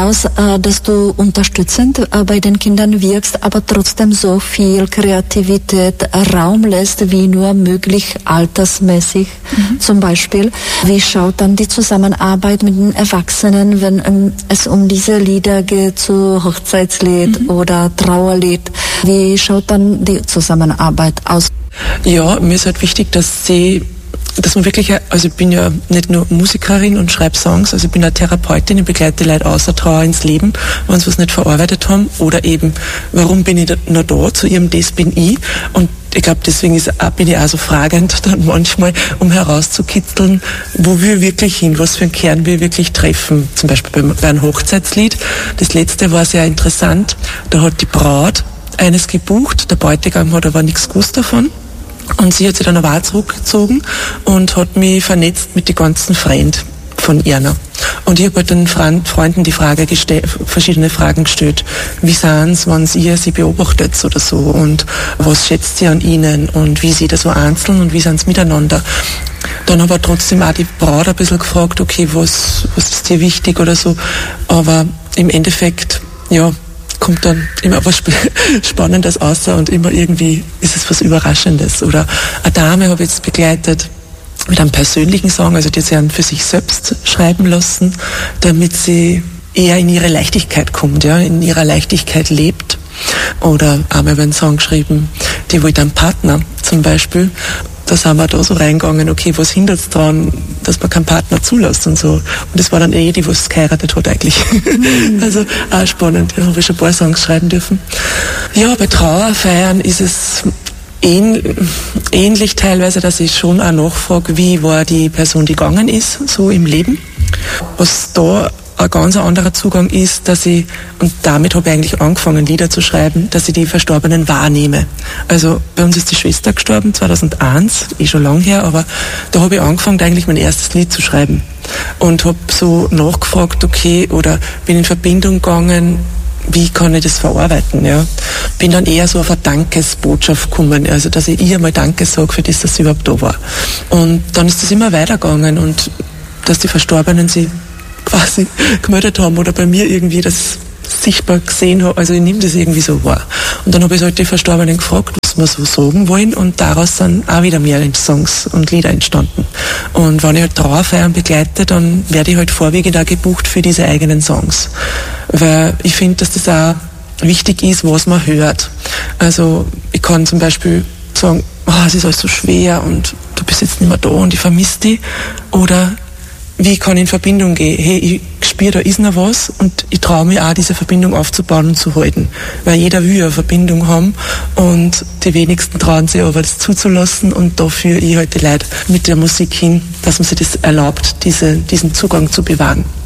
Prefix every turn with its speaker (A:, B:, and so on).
A: heraus, dass du unterstützend bei den Kindern wirkst, aber trotzdem so viel Kreativität Raum lässt, wie nur möglich, altersmäßig zum Beispiel. Wie schaut dann die Zusammenarbeit mit den Erwachsenen, wenn es um diese Lieder geht, so Hochzeitslied oder Trauerlied? Wie schaut dann die Zusammenarbeit aus?
B: Ja, mir ist halt wichtig, dass man wirklich, also ich bin ja nicht nur Musikerin und schreibe Songs, also ich bin eine Therapeutin, ich begleite Leute außer Trauer ins Leben, wenn sie was nicht verarbeitet haben, oder eben, warum bin ich noch da, zu ihrem Das bin ich, und ich glaube, deswegen bin ich auch so fragend dann manchmal, um herauszukitzeln, wo wir wirklich hin, was für einen Kern wir wirklich treffen. Zum Beispiel bei einem Hochzeitslied. Das letzte war sehr interessant, da hat die Braut eines gebucht, der Bräutigam hat aber nichts gewusst davon. Und sie hat sich dann aber auch zurückgezogen und hat mich vernetzt mit den ganzen Freunden von Erna. Und ich habe halt den Freunden die Frage verschiedene Fragen gestellt. Wie sind's, wenn ihr sie beobachtet oder so? Und was schätzt ihr an ihnen? Und wie seht ihr so einzeln und wie sind's miteinander? Dann aber trotzdem auch die Braut ein bisschen gefragt, okay, was ist dir wichtig oder so. Aber im Endeffekt, ja, kommt dann immer was Spannendes raus und immer irgendwie ist es was Überraschendes. Oder eine Dame habe ich jetzt begleitet mit einem persönlichen Song, also die sie dann für sich selbst schreiben lassen, damit sie eher in ihre Leichtigkeit kommt, ja, in ihrer Leichtigkeit lebt. Oder einmal über einen Song geschrieben, die wollte einen Partner zum Beispiel. Da sind wir da so reingegangen, okay, was hindert es daran, dass man keinen Partner zulässt und so. Und das war dann die, was geheiratet hat eigentlich. Also auch spannend, da habe ich schon ein paar Songs schreiben dürfen. Ja, bei Trauerfeiern ist es ähnlich teilweise, dass ich schon auch nachfrage, wie war die Person, die gegangen ist, so im Leben. Was da ein ganz anderer Zugang ist, dass ich, und damit habe ich eigentlich angefangen, Lieder zu schreiben, dass ich die Verstorbenen wahrnehme. Also bei uns ist die Schwester gestorben, 2001, schon lang her, aber da habe ich angefangen, eigentlich mein erstes Lied zu schreiben. Und habe so nachgefragt, okay, oder bin in Verbindung gegangen, wie kann ich das verarbeiten, ja. Bin dann eher so auf eine Dankesbotschaft gekommen, also dass ich ihr mal Danke sage für das, dass sie überhaupt da war. Und dann ist das immer weitergegangen und dass die Verstorbenen sie quasi gemeldet haben oder bei mir irgendwie das sichtbar gesehen haben, also ich nehme das irgendwie so wahr. Und dann habe ich halt die Verstorbenen gefragt, was wir so sagen wollen, und daraus sind auch wieder mehr Songs und Lieder entstanden. Und wenn ich halt Trauerfeiern begleite, dann werde ich halt vorwiegend auch gebucht für diese eigenen Songs. Weil ich finde, dass das auch wichtig ist, was man hört. Also ich kann zum Beispiel sagen, es ist alles so schwer und du bist jetzt nicht mehr da und ich vermisse dich. Oder wie kann ich in Verbindung gehen? Hey, ich spüre, da ist noch was, und ich traue mich auch, diese Verbindung aufzubauen und zu halten. Weil jeder will eine Verbindung haben und die wenigsten trauen sich aber, das zuzulassen, und da führe ich halt die Leute mit der Musik hin, dass man sich das erlaubt, diesen Zugang zu bewahren.